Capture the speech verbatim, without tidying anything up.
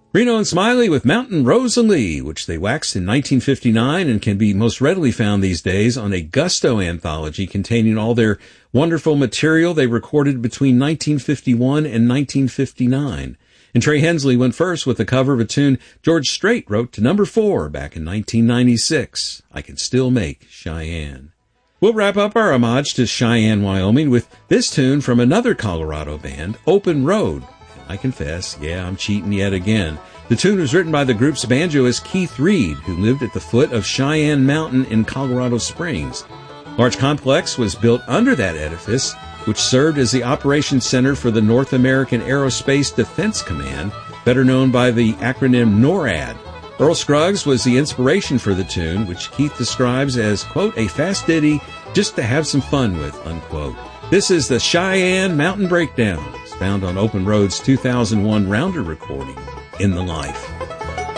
Reno and Smiley with Mountain Rosalie, which they waxed in nineteen fifty-nine and can be most readily found these days on a Gusto anthology containing all their wonderful material they recorded between nineteen fifty-one and nineteen fifty-nine. And Trey Hensley went first with a cover of a tune George Strait wrote to number four back in nineteen ninety-six, I Can Still Make Cheyenne. We'll wrap up our homage to Cheyenne, Wyoming with this tune from another Colorado band, Open Road. I confess, yeah, I'm cheating yet again. The tune was written by the group's banjoist Keith Reed, who lived at the foot of Cheyenne Mountain in Colorado Springs. Large complex was built under that edifice, which served as the operations center for the North American Aerospace Defense Command, better known by the acronym NORAD. Earl Scruggs was the inspiration for the tune, which Keith describes as, quote, a fast ditty just to have some fun with, unquote. This is the Cheyenne Mountain Breakdown. It's found on Open Road's two thousand one Rounder recording, In the Life.